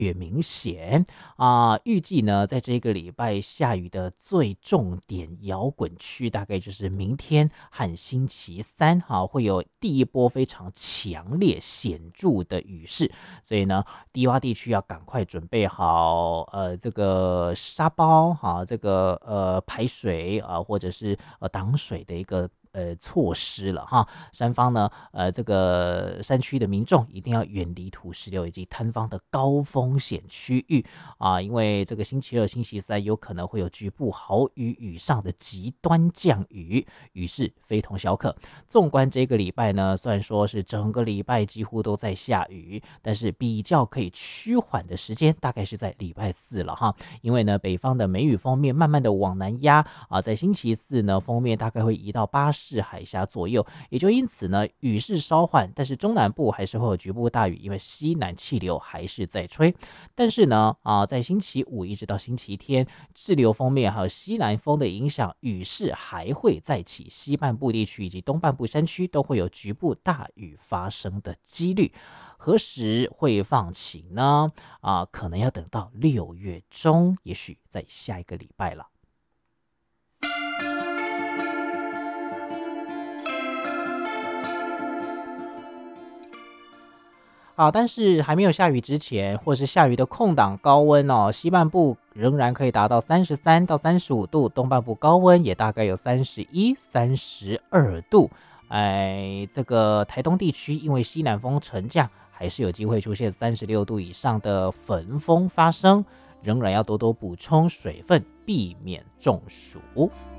越明显预计呢，在这个礼拜下雨的最重点摇滚区，大概就是明天和星期三会有第一波非常强烈显著的雨势，所以呢，低洼地区要赶快准备好这个沙包这个排水或者是挡水的一个措施了哈。山方呢，这个山区的民众一定要远离土石流以及坍方的高风险区域因为这个星期二、星期三有可能会有局部豪雨以上的极端降雨，雨势非同小可。纵观这个礼拜呢，虽然说是整个礼拜几乎都在下雨，但是比较可以趋缓的时间大概是在礼拜四了哈。因为呢，北方的梅雨锋面慢慢的往南压在星期四呢，锋面大概会移到巴士海峡左右，也就因此呢，雨势稍缓，但是中南部还是会有局部大雨，因为西南气流还是在吹。但是呢，在星期五一直到星期天，滞留锋面还有西南风的影响，雨势还会再起，西半部地区以及东半部山区都会有局部大雨发生的几率。何时会放晴呢？可能要等到6月中，也许在下一个礼拜了。但是还没有下雨之前，或是下雨的空档高温西半部仍然可以达到33到35度，东半部高温也大概有31、32度。这个台东地区因为西南风沉降，还是有机会出现36度以上的焚风发生，仍然要多多补充水分，避免中暑。